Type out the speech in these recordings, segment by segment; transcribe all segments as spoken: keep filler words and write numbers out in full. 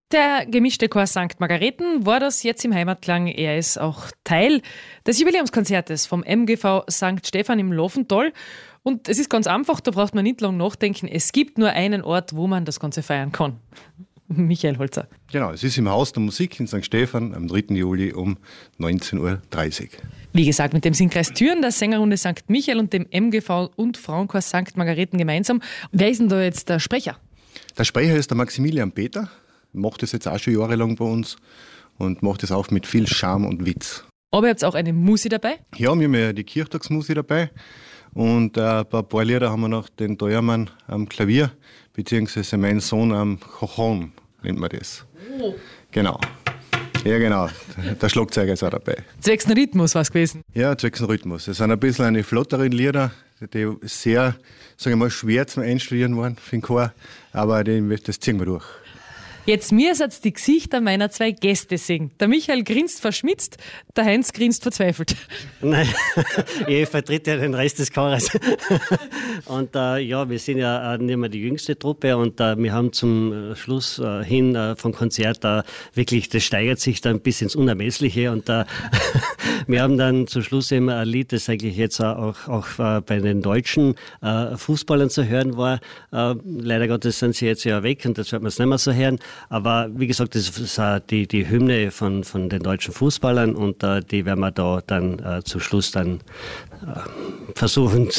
Der gemischte Chor Sankt Margareten war das jetzt im Heimatklang. Er ist auch Teil des Jubiläumskonzertes vom M G V Sankt Stephan im Laufental. Und es ist ganz einfach, da braucht man nicht lange nachdenken. Es gibt nur einen Ort, wo man das Ganze feiern kann. Michael Holzer. Genau, es ist im Haus der Musik in Sankt Stephan am dritten Juli um neunzehn Uhr dreißig. Wie gesagt, mit dem Singkreis Thüren, der Sängerrunde Sankt Michael und dem M G V und Frauenchor Sankt Margareten gemeinsam. Wer ist denn da jetzt der Sprecher? Der Sprecher ist der Maximilian Peter. Macht das jetzt auch schon jahrelang bei uns und macht das auch mit viel Charme und Witz. Aber ihr habt auch eine Musi dabei? Ja, wir haben ja die Kirchtagsmusi dabei und äh, bei ein paar Lieder haben wir noch den Teuermann am Klavier, beziehungsweise mein Sohn am Cajon, nennt man das. Oh. Genau. Ja, genau. Der Schlagzeuger ist auch dabei. Zwecks den Rhythmus war es gewesen? Ja, zwecks den Rhythmus. Es sind ein bisschen eine flotteren Lieder, die sehr, sagen wir mal, schwer zum Einstudieren waren für den Chor, aber den, das ziehen wir durch. Jetzt mir jetzt die Gesichter meiner zwei Gäste sehen. Der Michael grinst verschmitzt, der Heinz grinst verzweifelt. Nein, ich vertrete ja den Rest des Chores. Und äh, ja, wir sind ja äh, nicht mehr die jüngste Truppe und äh, wir haben zum Schluss äh, hin äh, vom Konzert äh, wirklich, das steigert sich dann bis ins Unermessliche und äh, wir haben dann zum Schluss eben ein Lied, das eigentlich jetzt auch, auch äh, bei den deutschen äh, Fußballern zu hören war. Äh, leider Gottes sind sie jetzt ja weg und das wird man es nicht mehr so hören. Aber wie gesagt, das ist uh, die, die Hymne von, von den deutschen Fußballern und uh, die werden wir da dann uh, zum Schluss dann uh, versuchen.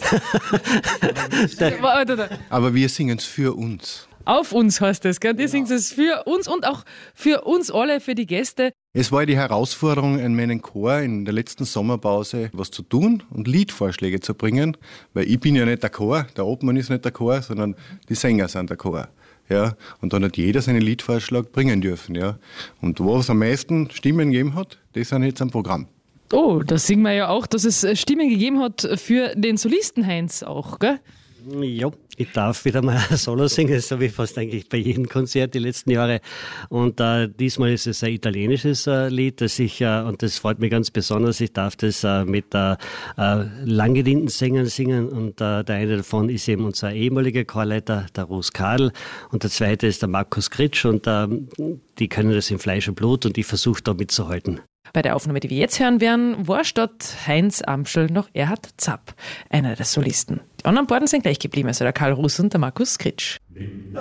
Aber wir singen es für uns. Auf uns heißt es, gell? Die singen es für uns und auch für uns alle, für die Gäste. Es war die Herausforderung in meinem Chor in der letzten Sommerpause, was zu tun und Liedvorschläge zu bringen, weil ich bin ja nicht der Chor, der Obmann ist nicht der Chor, sondern die Sänger sind der Chor. Ja, und dann hat jeder seinen Liedvorschlag bringen dürfen. Ja. Und wo es am meisten Stimmen gegeben hat, das sind jetzt am Programm. Oh, da singen wir ja auch, dass es Stimmen gegeben hat für den Solisten Heinz auch, gell? Ja, ich darf wieder mal Solo singen, so wie fast eigentlich bei jedem Konzert die letzten Jahre. Und äh, diesmal ist es ein italienisches äh, Lied, das ich, äh, und das freut mich ganz besonders, ich darf das äh, mit äh, äh, langgedienten Sängern singen und äh, der eine davon ist eben unser ehemaliger Chorleiter, der Russ Kadel, und der zweite ist der Markus Kritsch und äh, die können das in Fleisch und Blut und ich versuche da mitzuhalten. Bei der Aufnahme, die wir jetzt hören werden, war statt Heinz Amschel noch Erhard Zapp, einer der Solisten. Die anderen beiden sind gleich geblieben, also der Karl Russ und der Markus Kritsch.